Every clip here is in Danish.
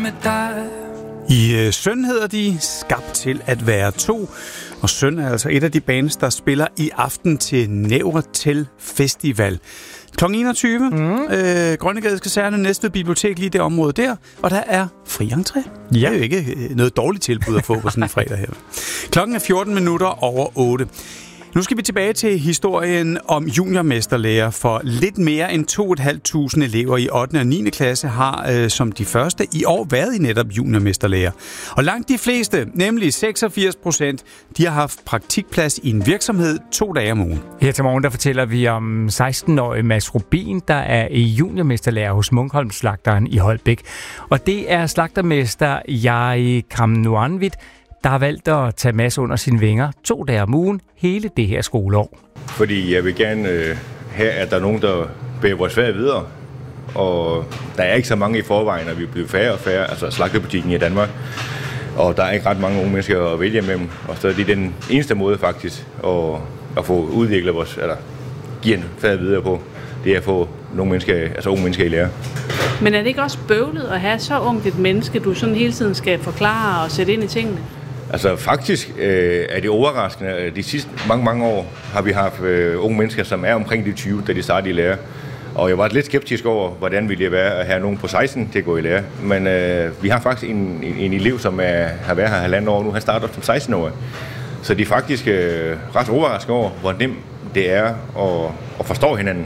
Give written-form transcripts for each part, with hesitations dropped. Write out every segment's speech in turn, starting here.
I Søn hedder de Skabt til at være to, og Søn er altså et af de bands, der spiller i aften til Nævretel Festival. Kl. 21. Grønnegades Kaserne, Næstved Bibliotek, lige det område der, og der er fri entré. Ja. Det er jo ikke noget dårligt tilbud at få på sådan en fredag her. Klokken er 14 minutter over 8. Nu skal vi tilbage til historien om juniormesterlærer, for lidt mere end 2.500 elever i 8. og 9. klasse har som de første i år været i netop juniormesterlærer. Og langt de fleste, nemlig 86%, de har haft praktikplads i en virksomhed 2 dage om ugen. Her til morgen der fortæller vi om 16-årige Mads Rubin, der er juniormesterlærer hos Munkholm Slagteren i Holbæk. Og det er slagtermester Jari Kamnuanvit, der har valgt at tage Mads under sine vinger 2 dage om ugen hele det her skoleår. Fordi jeg vil gerne have, at der er nogen, der bærer vores fag videre. Og der er ikke så mange i forvejen, og vi bliver færre og færre, altså slagterbutikken i Danmark. Og der er ikke ret mange unge mennesker at vælge imellem. Og så er det den eneste måde faktisk at få udviklet vores, eller give en fag videre på, det er at få nogle mennesker, altså unge mennesker i lære. Men er det ikke også bøvlet at have så ungt et menneske, du sådan hele tiden skal forklare og sætte ind i tingene? Altså faktisk er det overraskende. De sidste mange år har vi haft unge mennesker, som er omkring de 20, da de startede i lære. Og jeg var lidt skeptisk over, hvordan ville det være at have nogen på 16 til at gå i lære. Men vi har faktisk en elev, som har været her 1,5 år nu. Han starter som 16-årig. Så de er faktisk ret overraskende over, hvor nemt det er at forstå hinanden.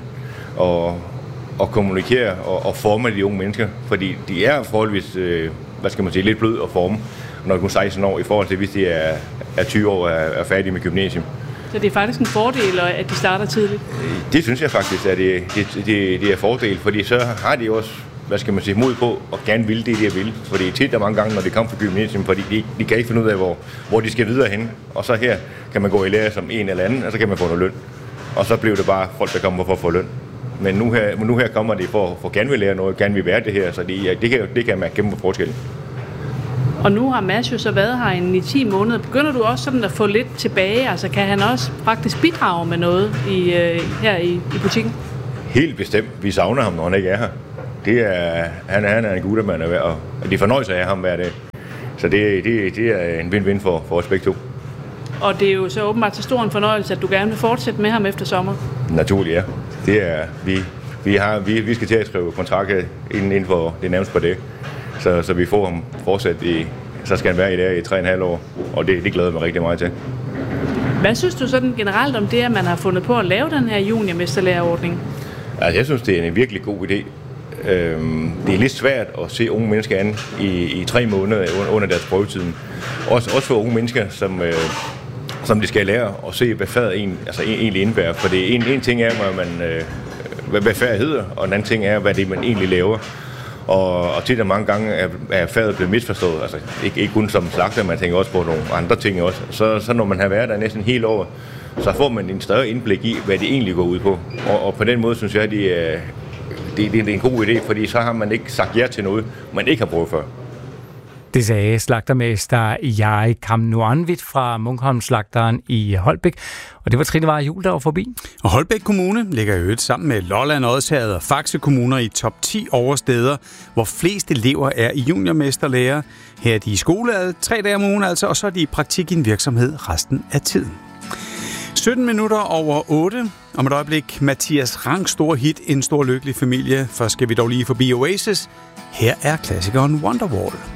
Og kommunikere og forme de unge mennesker. Fordi de er forholdsvis, lidt blød at forme, når de er 16 år, i forhold til hvis de er 20 år og er færdige med gymnasium. Så det er faktisk en fordel, at de starter tidligt? Det synes jeg faktisk, at det er fordel, fordi så har de også, mod på og gerne vil det, de vil. Fordi tit er mange gange, når de kommer fra gymnasium, fordi de kan ikke finde ud af, hvor de skal videre hen. Og så her kan man gå i lære som en eller anden, og så kan man få noget løn. Og så bliver det bare folk, der kommer for at få løn. Men nu her kommer de for gerne vil lære noget, gerne vil være det her, så det kan man kæmpe forskel. Og nu har Mads jo så været her i 10 måneder. Begynder du også sådan at få lidt tilbage? Altså kan han også faktisk bidrage med noget her i butikken? Helt bestemt. Vi savner ham, når han ikke er her. Han er en guttermand, og det fornøjer sig af ham hver dag. Så det er en win-win for os begge to. Og det er jo så åbenbart til stor en fornøjelse, at du gerne vil fortsætte med ham efter sommer. Naturligt, ja. Det er vi skal til at skrive kontrakter inden for det nærmeste på det. Så vi får ham fortsat så skal han være i der i 3,5 år, og det glæder mig rigtig meget til. Hvad synes du sådan generelt om det, at man har fundet på at lave den her juniormesterlærerordning? Altså, jeg synes, det er en virkelig god idé. Det er lidt svært at se unge mennesker an i 3 måneder under deres prøvetiden. Også for unge mennesker, som de skal lære at se, hvad faget egentlig indebærer. For det en ting er, hvad faget hedder, og en anden ting er, hvad det man egentlig laver. Og tit og mange gange er faget blevet misforstået. Altså ikke kun som slagter, man tænker også på nogle andre ting også. Så når man har været der næsten hele året, så får man en større indblik i, hvad det egentlig går ud på. Og på den måde synes jeg, det er en god idé, fordi så har man ikke sagt ja til noget, man ikke har prøvet før. Det sagde slagtermester Jari Kamnuanvit fra Munkholm Slagteren i Holbæk. Og det var Trine Vare Juhl, der var forbi. Og Holbæk Kommune ligger i øvrigt sammen med Lolland, Odsherred og Faxe kommuner i top 10 over steder, hvor flest elever er i juniormesterlærer. Her er de i skole 3 dage om ugen altså, og så er de i praktik i en virksomhed resten af tiden. 17 minutter over 8. Om et øjeblik Mathias Rangs store hit, En stor lykkelig familie. Først skal vi dog lige forbi Oasis. Her er klassikeren Wonderwall.